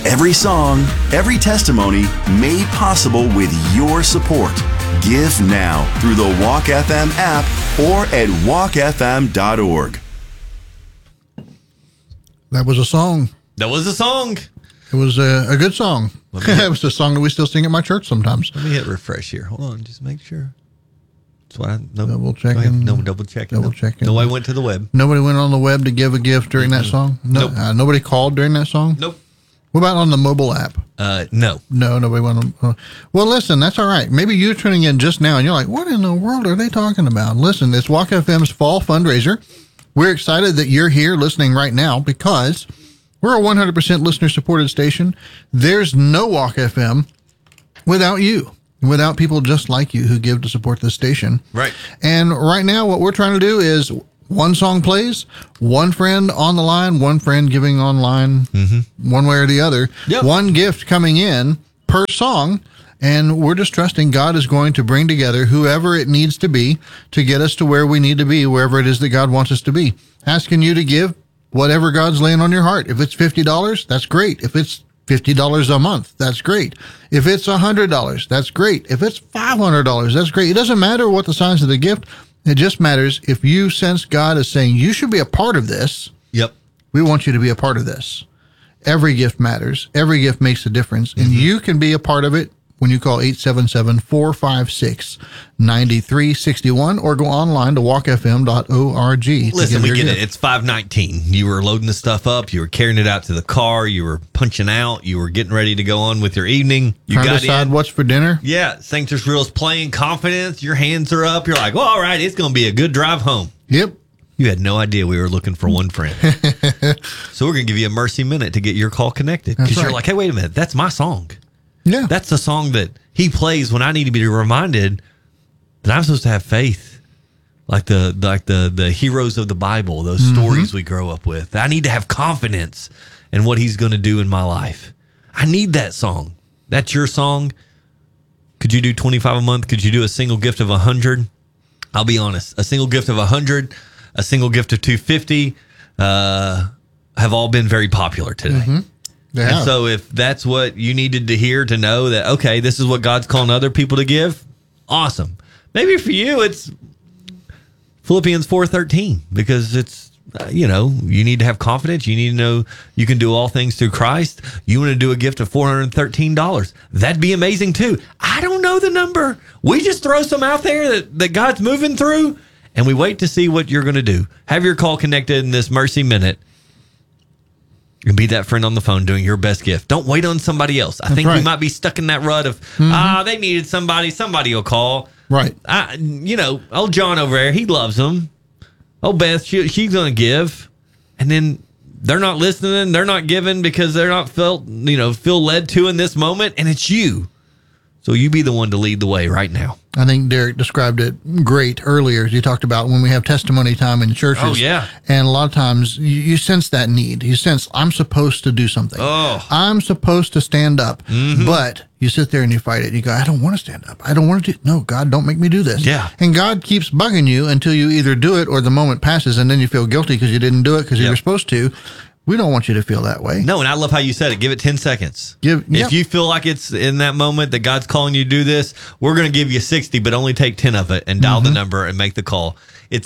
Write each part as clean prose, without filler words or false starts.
Every song, every testimony made possible with your support. Give now through the Walk FM app or at walkfm.org. That was a song. That was a song. It was a good song. It was a song that we still sing at my church sometimes. Let me hit refresh here. Hold on, just make sure. That's why double checking. No, double checking. Double checking. Nobody went to the web. Nobody went on the web to give a gift during that song? No. Nope. Nobody called during that song? Nope. What about on the mobile app? No. No, nobody went on. Well, listen, that's all right. Maybe you're tuning in just now and you're like, what in the world are they talking about? Listen, it's Walk FM's fall fundraiser. We're excited that you're here listening right now because we're a 100% listener-supported station. There's no Walk FM without you, without people just like you who give to support this station. Right. And right now, what we're trying to do is one song plays, one friend on the line, one friend giving online, one way or the other, one gift coming in per song. And we're just trusting God is going to bring together whoever it needs to be to get us to where we need to be, wherever it is that God wants us to be. Asking you to give whatever God's laying on your heart. If it's $50, that's great. If it's $50 a month, that's great. If it's $100, that's great. If it's $500, that's great. It doesn't matter what the size of the gift. It just matters if you sense God is saying you should be a part of this. Yep. We want you to be a part of this. Every gift matters. Every gift makes a difference. And you can be a part of it when you call 877-456-9361 or go online to walkfm.org. Listen, we get it. It's 5:19. You were loading the stuff up. You were carrying it out to the car. You were punching out. You were getting ready to go on with your evening. You trying got to decide in. what's for dinner. Yeah. Sanctus Real's playing confidence. Your hands are up. You're like, well, all right, it's going to be a good drive home. Yep. You had no idea we were looking for one friend. So we're going to give you a mercy minute to get your call connected. Because you're like, hey, wait a minute. That's my song. Yeah. That's the song that he plays when I need to be reminded that I'm supposed to have faith. Like the heroes of the Bible, those stories we grow up with. I need to have confidence in what he's going to do in my life. I need that song. That's your song. Could you do 25 a month? Could you do a single gift of 100? I'll be honest. A single gift of 100, a single gift of 250 have all been very popular today. And so if that's what you needed to hear to know that, okay, this is what God's calling other people to give, awesome. Maybe for you, it's Philippians 4:13 because it's, you need to have confidence. You need to know you can do all things through Christ. You want to do a gift of $413. That'd be amazing too. I don't know the number. We just throw some out there that God's moving through and we wait to see what you're going to do. Have your call connected in this Mercy Minute. And be that friend on the phone doing your best gift. Don't wait on somebody else. I think we might be stuck in that rut of, they needed somebody. Somebody will call. Right. Old John over there, he loves them. Oh, Beth, she's going to give. And then they're not listening. They're not giving because they're not feel led to in this moment. And it's you. So you be the one to lead the way right now. I think Derek described it great earlier as you talked about when we have testimony time in churches. Oh, yeah. And a lot of times you sense that need. You sense, I'm supposed to do something. Oh. I'm supposed to stand up. But you sit there and you fight it. You go, I don't want to stand up. I don't want to do. No, God, don't make me do this. Yeah. And God keeps bugging you until you either do it or the moment passes and then you feel guilty because you didn't do it because you were supposed to. We don't want you to feel that way. No, and I love how you said it. Give it 10 seconds. If you feel like it's in that moment that God's calling you to do this, we're going to give you 60, but only take 10 of it and dial the number and make the call. It's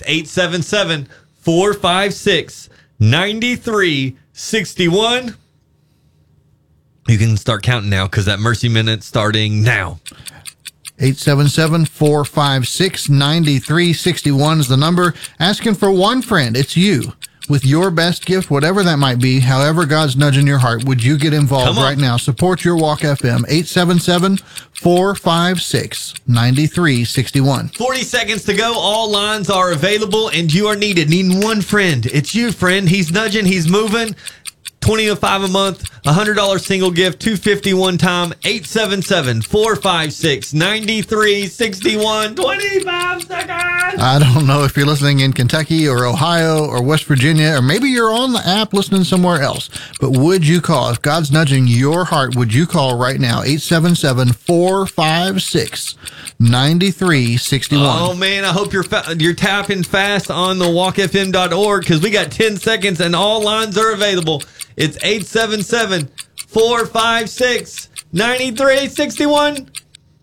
877-456-9361. You can start counting now because that Mercy Minute's starting now. 877-456-9361 is the number. Asking for one friend. It's you. With your best gift, whatever that might be, however God's nudging your heart, would you get involved right now? Support your Walk FM, 877-456-9361. 40 seconds to go. All lines are available, and you are needed. Needing one friend. It's you, friend. He's nudging. He's moving. $20 a month, $100 single gift, $250 one time, 877-456-9361, 25 seconds. I don't know if you're listening in Kentucky or Ohio or West Virginia, or maybe you're on the app listening somewhere else, but would you call? If God's nudging your heart, would you call right now? 877-456-9361. Oh, man, I hope you're tapping fast on the walkfm.org because we got 10 seconds and all lines are available. It's 877 456 9361.